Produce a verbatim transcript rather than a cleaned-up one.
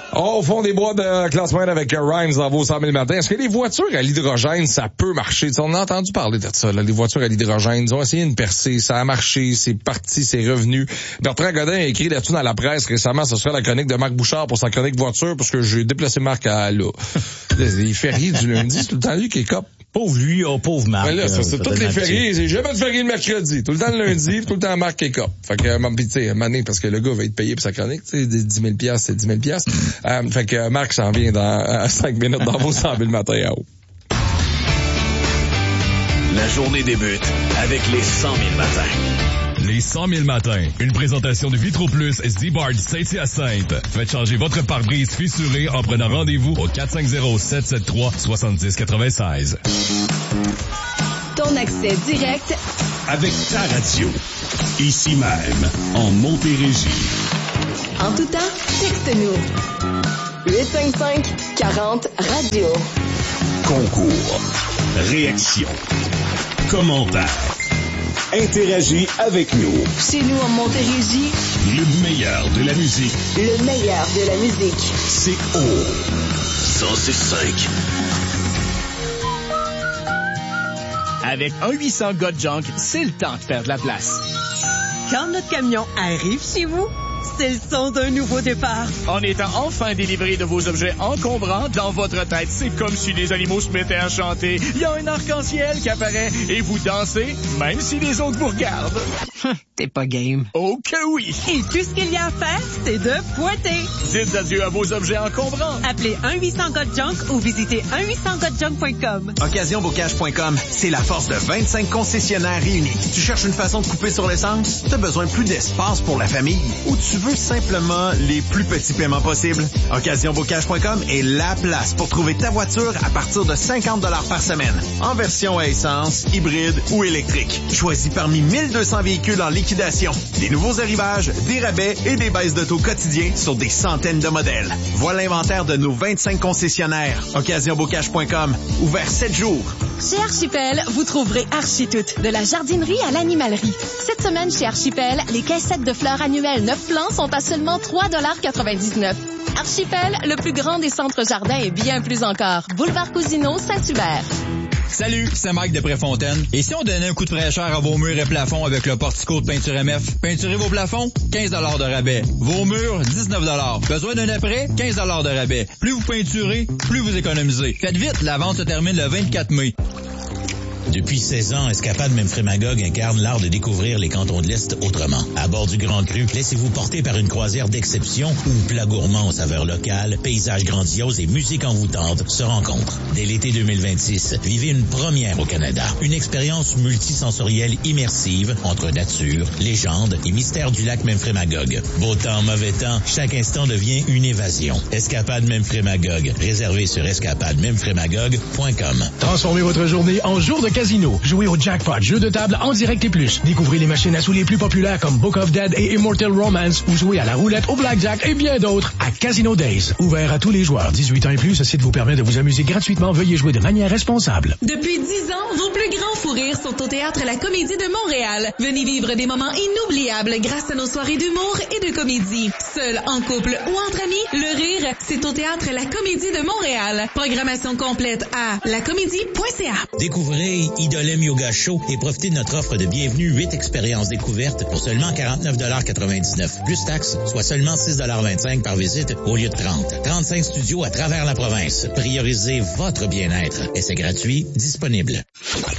Oh, au fond des bois de classement avec Rhymes dans vos cent mille matins. Est-ce que les voitures à l'hydrogène, ça peut marcher? T'sais, on a entendu parler de ça, là, les voitures à l'hydrogène. Ils ont essayé une percée, ça a marché, c'est parti, c'est revenu. Bertrand Godin a écrit là-dessus dans la presse récemment, ce serait la chronique de Marc Bouchard pour sa chronique voiture, parce que j'ai déplacé Marc à là. Les fériés du lundi, c'est tout le temps lui qui est cop. Pauvre lui, oh pauvre Marc. Ouais, là, ça, c'est toutes les fériés. J'ai jamais de férié le mercredi. Tout le temps le lundi, tout le temps Marc qui est cop. Fait que, euh, pis tu sais, mané, parce que le gars va être payé pour sa chronique, tu sais, dix mille piastres, c'est dix mille piastres. Euh, fait que Marc s'en vient dans euh, cinq minutes dans vos cent mille matins à haut. La journée débute avec les cent mille matins. Les cent mille matins. Une présentation de Vitro Plus Z-Bard Saint-Hyacinthe. Faites changer votre pare-brise fissuré en prenant rendez-vous au quatre cinq zéro, sept sept trois, sept six neuf six. Ton accès direct avec ta radio. Ici même, en Montérégie. En tout temps, texte-nous. huit cinq cinq, quarante, radio. Concours. Réaction. Commentaires. Interagis avec nous. Chez nous en Montérégie, le meilleur de la musique. Le meilleur de la musique. C'est O. cent six cinq. Avec un huit cents God Junk, c'est le temps de faire de la place. Quand notre camion arrive chez vous, c'est le son d'un nouveau départ. En étant enfin délivré de vos objets encombrants, dans votre tête, c'est comme si des animaux se mettaient à chanter. Il y a un arc-en-ciel qui apparaît et vous dansez, même si les autres vous regardent. T'es pas game. Oh que oui! Et tout ce qu'il y a à faire, c'est de pointer. Dites adieu à vos objets encombrants. Appelez un huit cents God Junk ou visitez un huit cents god junk point com. occasion bocage point com, c'est la force de vingt-cinq concessionnaires réunis. Tu cherches une façon de couper sur l'essence? T'as besoin de plus d'espace pour la famille? Ou tu veux simplement les plus petits paiements possibles? occasion bocage point com est la place pour trouver ta voiture à partir de cinquante dollars par semaine. En version à essence, hybride ou électrique. Choisis parmi mille deux cents véhicules en liquidation. Des nouveaux arrivages, des rabais et des baisses de taux quotidiens sur des centaines de modèles. Vois l'inventaire de nos vingt-cinq concessionnaires. occasion bocage point com. Ouvert sept jours. Chez Archipel, vous trouverez Architout, de la jardinerie à l'animalerie. Cette semaine, chez Archipel, les caissettes de fleurs annuelles neuf plants sont à seulement trois dollars quatre-vingt-dix-neuf. Archipel, le plus grand des centres jardins et bien plus encore. Boulevard Cousineau, Saint-Hubert. Salut, c'est Mike de Préfontaine. Et si on donnait un coup de fraîcheur à vos murs et plafonds avec le portico de Peinture M F? Peinturez vos plafonds? quinze dollars de rabais. Vos murs? dix-neuf dollars. Besoin d'un après? quinze dollars de rabais. Plus vous peinturez, plus vous économisez. Faites vite, la vente se termine le vingt-quatre mai. Depuis seize ans, Escapade Memphremagog incarne l'art de découvrir les cantons de l'Est autrement. À bord du Grand Cru, laissez-vous porter par une croisière d'exception où plats gourmands aux saveurs locales, paysages grandioses et musique envoûtante se rencontrent. Dès l'été deux mille vingt-six, vivez une première au Canada. Une expérience multisensorielle immersive entre nature, légende et mystère du lac Memphremagog. Beau temps, mauvais temps, chaque instant devient une évasion. Escapade Memphremagog, réservé sur escapade memphremagog point com. Transformez votre journée en jour de casino. Jouez au jackpot, jeux de table en direct et plus. Découvrez les machines à sous les plus populaires comme Book of Dead et Immortal Romance ou jouez à la roulette, au blackjack et bien d'autres à Casino Days. Ouvert à tous les joueurs. dix-huit ans et plus, ce site vous permet de vous amuser gratuitement. Veuillez jouer de manière responsable. Depuis dix ans, vos plus grands fous rires sont au Théâtre La Comédie de Montréal. Venez vivre des moments inoubliables grâce à nos soirées d'humour et de comédie. Seul, en couple ou entre amis, le rire, c'est au Théâtre La Comédie de Montréal. Programmation complète à lacomédie point c a. Découvrez Idolem Yoga Show et profitez de notre offre de bienvenue huit expériences découvertes pour seulement quarante-neuf dollars quatre-vingt-dix-neuf. Plus taxes, soit seulement six dollars vingt-cinq par visite au lieu de trente. trente-cinq studios à travers la province. Priorisez votre bien-être et c'est gratuit, disponible.